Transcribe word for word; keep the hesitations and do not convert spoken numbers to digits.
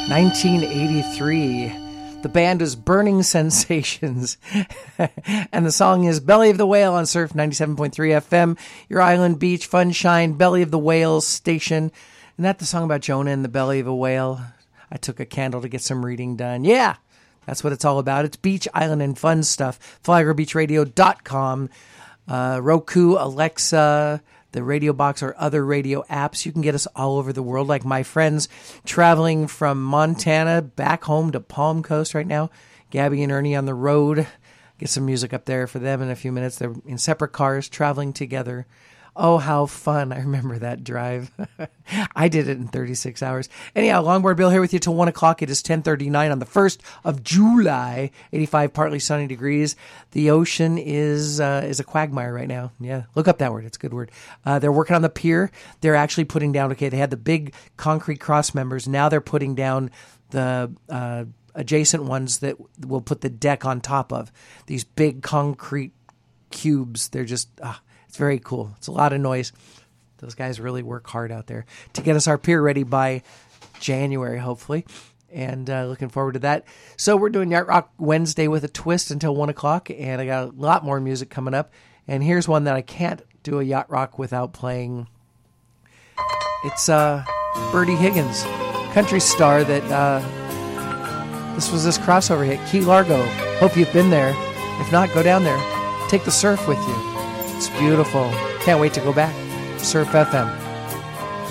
nineteen eighty-three. The band is Burning Sensations. And the song is Belly of the Whale on Surf ninety-seven point three F M, your Island Beach, Funshine, Belly of the Whale station. Isn't that the song about Jonah and the belly of a whale? I took a candle to get some reading done. Yeah, that's what it's all about. It's beach, island, and fun stuff. Flagler Beach Radio dot com. Uh, Roku, Alexa, the Radio Box, or other radio apps. You can get us all over the world, like my friends traveling from Montana back home to Palm Coast right now. Gabby and Ernie on the road. Get some music up there for them in a few minutes. They're in separate cars traveling together. Oh, how fun. I remember that drive. I did it in thirty-six hours. Anyhow, Longboard Bill here with you till one o'clock. It is ten thirty-nine on the first of July. eighty-five, partly sunny degrees. The ocean is uh, is a quagmire right now. Yeah, look up that word. It's a good word. Uh, they're working on the pier. They're actually putting down, okay, they had the big concrete cross members. Now they're putting down the uh, adjacent ones that will put the deck on top of. These big concrete cubes. They're just... Uh, It's very cool. It's a lot of noise. Those guys really work hard out there to get us our pier ready by January, hopefully. And uh, looking forward to that. So we're doing Yacht Rock Wednesday with a twist until one o'clock. And I got a lot more music coming up. And here's one that I can't do a Yacht Rock without playing. It's uh, Bertie Higgins, country star that uh, this was this crossover hit, Key Largo. Hope you've been there. If not, go down there. Take the surf with you. It's beautiful. Can't wait to go back. Surf F M.